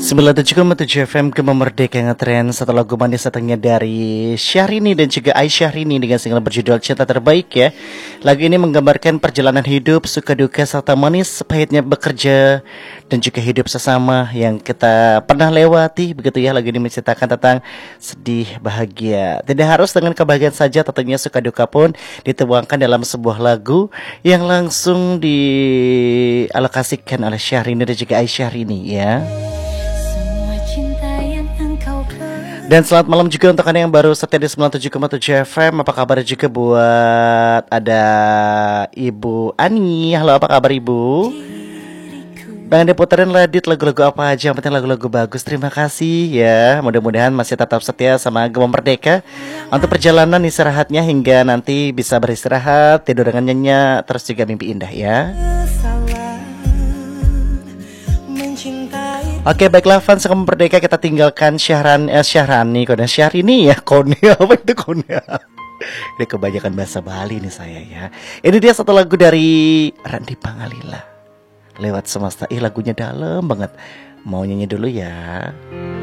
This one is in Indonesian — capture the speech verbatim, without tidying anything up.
sembilan puluh tujuh koma tujuh F M Gema Merdeka ngetren. Satu lagu manis datangnya dari Syahrini dan juga Aisyahrini dengan single berjudul Cinta Terbaik ya. Lagu ini menggambarkan perjalanan hidup, suka duka serta manis pahitnya bekerja dan juga hidup sesama yang kita pernah lewati begitu ya. Lagu ini menceritakan tentang sedih, bahagia. Tidak harus dengan kebahagiaan saja, tentunya suka duka pun dituangkan dalam sebuah lagu yang langsung dialokasikan oleh Syahrini dan juga Aisyahrini ya. Dan selamat malam juga untuk Anda yang baru setia di sembilan puluh tujuh koma tujuh F M. Apa kabar juga buat ada Ibu Ani. Halo, apa kabar Ibu? Bang diputerin ladit lagu-lagu apa aja, yang penting lagu-lagu bagus. Terima kasih ya. Mudah-mudahan masih tetap setia sama Gema Merdeka untuk perjalanan istirahatnya hingga nanti bisa beristirahat, tidur dengan nyenyak, terus juga mimpi indah ya. Oke, baiklah fans Gema Merdeka, kita tinggalkan Syahran, eh, Syahrani, kode Syahrini ya, kode apa itu kode? Ini kebanyakan bahasa Bali nih saya ya. Ini dia satu lagu dari Randy Pangalila, Lewat Semesta. Ih, lagunya dalam banget. Mau nyanyi dulu ya.